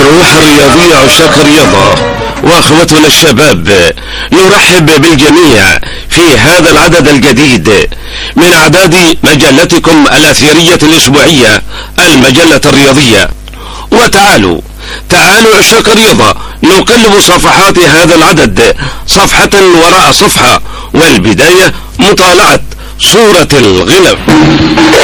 الروح الرياضية، عشاق الرياضة واخوتنا الشباب، نرحب بالجميع في هذا العدد الجديد من اعداد مجلتكم الاثيرية الاسبوعية المجلة الرياضية. وتعالوا عشاق الرياضة نقلب صفحات هذا العدد صفحة وراء صفحة، والبداية مطالعة صورة الغلاف.